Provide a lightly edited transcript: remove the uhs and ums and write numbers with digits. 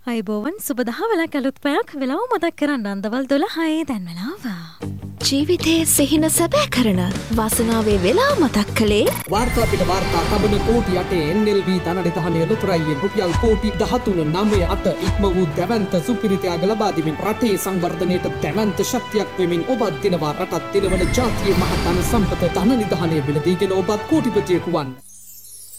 අයිබෝවන් සුබ දහවලක් අලුත් පැයක් වෙලාව මතක් කරන්න අන්දවල් 12 දැන් වෙලාව. ජීවිතයේ සිහින සැබෑ කරන වාසනාවේ වෙලාව මතක් කළේ වාර්තා පිට වාර්තා තබන කෝටි 8 NLB ධනනිධානයේ ලොතරැයියෙන් රුපියල් කෝටි 13.98 ඉක්ම වූ දැවැන්ත සුපිරිතයාග ලබා දෙමින් රටේ සංවර්ධනයට දැවැන්ත ශක්තියක් වෙමින් ඔබත් දිනවා රටත් දිනවන ජාතියේ මහතන සම්පත ධනනිධානයේ මිලදීගෙන ඔබත් කෝටිපතියෙකු වන්න.